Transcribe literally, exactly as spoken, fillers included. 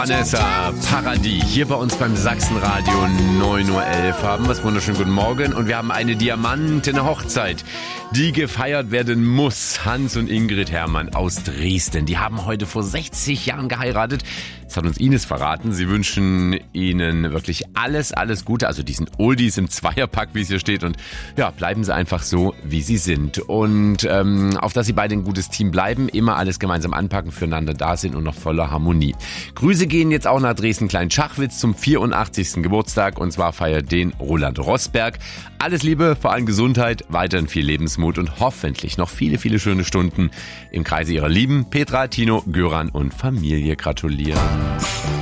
Vanessa Paradis hier bei uns beim Sachsenradio neun Uhr elf haben wir es. Wunderschönen guten Morgen und wir haben eine diamantene Hochzeit, die gefeiert werden muss. Hans und Ingrid Herrmann aus Dresden, die haben heute vor sechzig Jahren geheiratet. Das hat uns Ines verraten. Sie wünschen Ihnen wirklich alles, alles Gute. Also diesen Oldies im Zweierpack, wie es hier steht. Und ja, bleiben Sie einfach so, wie Sie sind. Und ähm, auf dass Sie beide ein gutes Team bleiben, immer alles gemeinsam anpacken, füreinander da sind und noch voller Harmonie. Grüße gehen jetzt auch nach Dresden-Klein-Schachwitz zum vierundachtzigsten Geburtstag. Und zwar feiert den Roland Rosberg. Alles Liebe, vor allem Gesundheit, weiterhin viel Lebensmut und hoffentlich noch viele, viele schöne Stunden im Kreise Ihrer Lieben. Petra, Tino, Göran und Familie gratulieren.